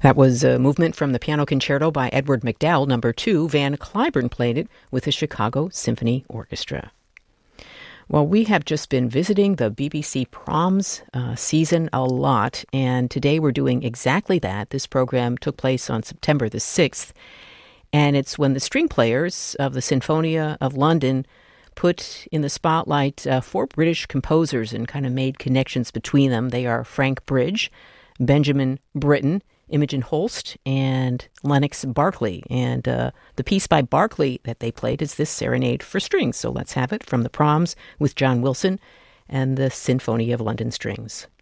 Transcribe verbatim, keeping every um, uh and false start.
That was a movement from the Piano Concerto by Edward McDowell, number two. Van Cliburn played it with the Chicago Symphony Orchestra. Well, we have just been visiting the B B C Proms uh, season a lot, and today we're doing exactly that. This program took place on September the sixth, and it's when the string players of the Sinfonia of London put in the spotlight uh, four British composers and kind of made connections between them. They are Frank Bridge, Benjamin Britten, Imogen Holst, and Lennox Berkeley. And uh, the piece by Berkeley that they played is this Serenade for Strings. So let's have it from the Proms with John Wilson and the Sinfonia of London Strings.